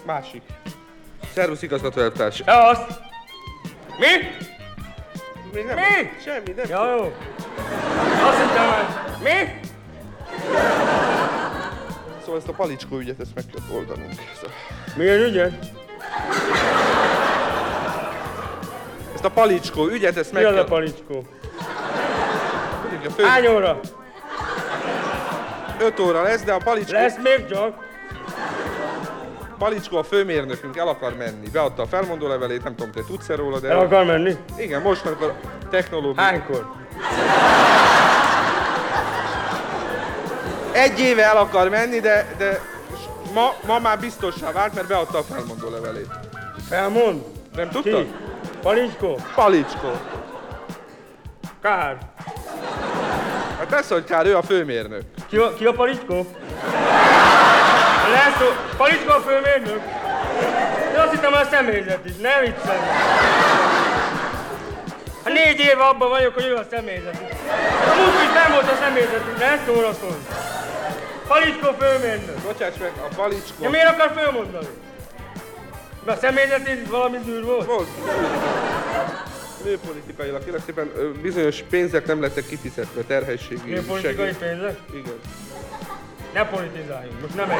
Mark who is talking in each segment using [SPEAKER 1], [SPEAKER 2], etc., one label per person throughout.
[SPEAKER 1] Másik. Szervusz, igazgató elvtárs.
[SPEAKER 2] Szevasz! Mi?
[SPEAKER 1] Még nem.
[SPEAKER 2] Mi?
[SPEAKER 1] Semmi, nem.
[SPEAKER 2] Ja, jó. Azt hittem már. Mi?
[SPEAKER 1] Szóval ezt a palicskó ügyet, ezt meg kell oldanunk. Szóval.
[SPEAKER 2] Milyen ügyet?
[SPEAKER 1] Ezt a palicskó ügyet, ezt meg
[SPEAKER 2] Mi az
[SPEAKER 1] kell...
[SPEAKER 2] a palicskó?
[SPEAKER 1] Hány
[SPEAKER 2] óra?
[SPEAKER 1] 5 óra lesz, de a palicskó...
[SPEAKER 2] Lesz még csak?
[SPEAKER 1] Palicskó, a főmérnökünk el akar menni. Beadta a felmondó levelét, nem tudom, te tudsz-e róla, de...
[SPEAKER 2] El akar menni?
[SPEAKER 1] Igen, most, amikor a technológia...
[SPEAKER 2] Hánykor?
[SPEAKER 1] 1 éve el akar menni, de ma már biztossá vált, mert beadta a felmondó levelét.
[SPEAKER 2] Felmond?
[SPEAKER 1] Nem tudtad?
[SPEAKER 2] Ki? Palicskó?
[SPEAKER 1] Palicskó.
[SPEAKER 2] Kár.
[SPEAKER 1] Hát persze, hogy kár, ő a főmérnök.
[SPEAKER 2] Ki a palicskó? Lesz palicskó a főmérnök? Én azt hittem a személyzet is, ne viccelj. Hát 4 éve abban vagyok, hogy ő a személyzet is. A múltkor nem volt a személyzet is, ne szórakozz. Palicskó főmérnök.
[SPEAKER 1] Bocsáss meg, a palicskó...
[SPEAKER 2] Ja, miért akar fölmondani? De a személyzet is valami zűr volt?
[SPEAKER 1] Volt. Nőpolitikailag, kérlek szépen, bizonyos pénzek nem lettek kifizetve, terhességi
[SPEAKER 2] Nőpolitikai pénzek?
[SPEAKER 1] Igen.
[SPEAKER 2] Ne politizáljunk, most nem egy.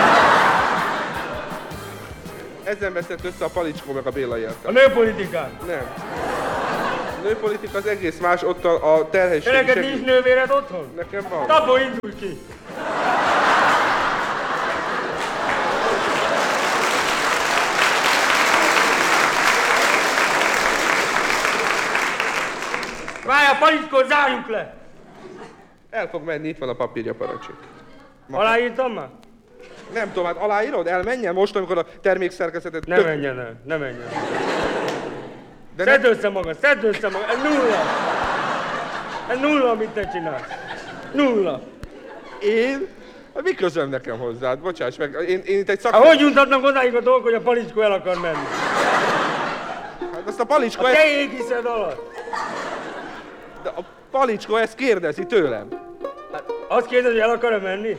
[SPEAKER 1] Ezen veszett össze a palicskó meg a Béla
[SPEAKER 2] A
[SPEAKER 1] elvtárs.
[SPEAKER 2] nőpolitikán.
[SPEAKER 1] Nem. A nőpolitika az egész más, ott a terhesség...
[SPEAKER 2] Te neked nincs nővéred otthon?
[SPEAKER 1] Nekem van.
[SPEAKER 2] Abból indulj ki! Várj, a palicskót zárjuk le!
[SPEAKER 1] El fog menni, itt van a papírja, parancsok.
[SPEAKER 2] Aláírtam már?
[SPEAKER 1] Nem tudom, hát aláírod? Elmenjen most, amikor a termékszerkezetet...
[SPEAKER 2] Ne menjen el, ne menjen el.
[SPEAKER 1] De
[SPEAKER 2] Szedd össze magad, ez nulla! Ez nulla, amit te csinálsz. Nulla!
[SPEAKER 1] Én? Mi közöm nekem hozzád? Bocsáss meg, én itt egy
[SPEAKER 2] Hát hogy juthatnak odáig a dolgok, hogy a palicskó el akar menni?
[SPEAKER 1] Hát azt a palicskó...
[SPEAKER 2] A te égiszed alatt!
[SPEAKER 1] De a palicskó ezt kérdezi tőlem.
[SPEAKER 2] Hát azt kérdezi, hogy el akar-e menni?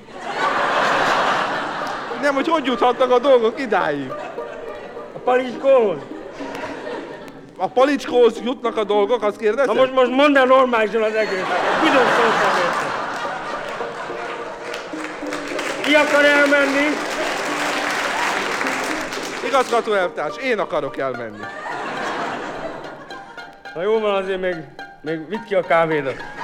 [SPEAKER 1] Nem, hogy juthatnak a dolgok idáig.
[SPEAKER 2] A palicskóhoz?
[SPEAKER 1] A palicskóhoz jutnak a dolgok, azt kérdezed?
[SPEAKER 2] Na most mondd el normálisan az egészet. Büdös szót nem értem. Ki akar elmenni?
[SPEAKER 1] Igazgató elvtárs, én akarok elmenni.
[SPEAKER 2] Na jó van, azért még vidd ki a kávédat.